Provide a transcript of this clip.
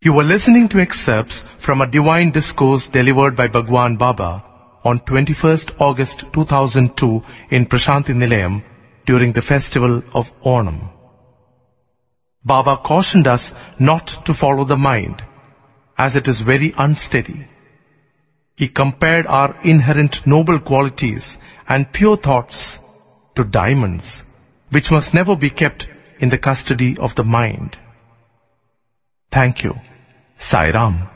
You were listening to excerpts from a divine discourse delivered by Bhagwan Baba on 21st August 2002 in Prashanti Nilayam during the festival of Onam. Baba cautioned us not to follow the mind, as it is very unsteady. He compared our inherent noble qualities and pure thoughts to diamonds, which must never be kept in the custody of the mind. Thank you. Sai Ram.